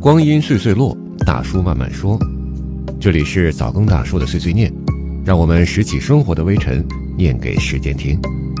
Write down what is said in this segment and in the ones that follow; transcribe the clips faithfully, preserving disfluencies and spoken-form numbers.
光阴岁岁落，大叔慢慢说。这里是早更大叔的碎碎念，让我们拾起生活的微尘，念给时间听。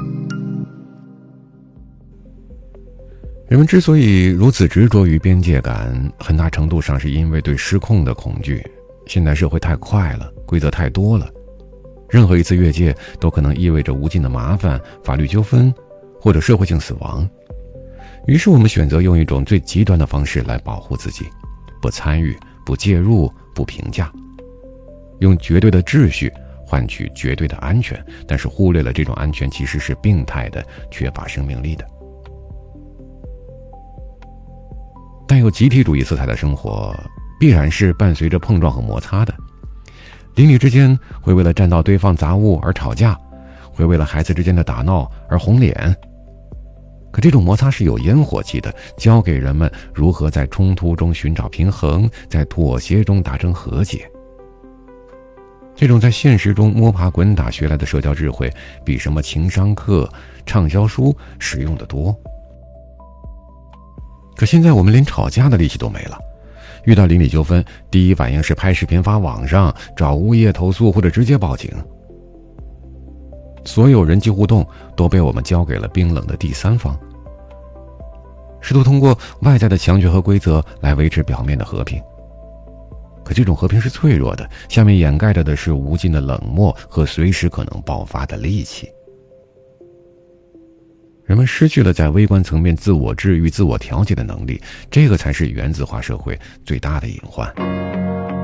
人们之所以如此执着于边界感，很大程度上是因为对失控的恐惧。现代社会太快了，规则太多了，任何一次越界都可能意味着无尽的麻烦、法律纠纷或者社会性死亡。于是我们选择用一种最极端的方式来保护自己，不参与，不介入，不评价，用绝对的秩序换取绝对的安全，但是忽略了这种安全其实是病态的，缺乏生命力的。带有集体主义色彩的生活必然是伴随着碰撞和摩擦的，邻里之间会为了占到堆放杂物而吵架，会为了孩子之间的打闹而红脸。可这种摩擦是有烟火气的，教给人们如何在冲突中寻找平衡，在妥协中达成和解。这种在现实中摸爬滚打学来的社交智慧，比什么情商课、畅销书实用得多。可现在我们连吵架的力气都没了，遇到邻里纠纷，第一反应是拍视频发网上，找物业投诉或者直接报警。所有人际互动都被我们交给了冰冷的第三方，试图通过外在的强权和规则来维持表面的和平。可这种和平是脆弱的，下面掩盖着的是无尽的冷漠和随时可能爆发的戾气。人们失去了在微观层面自我治愈、自我调节的能力，这个才是原子化社会最大的隐患。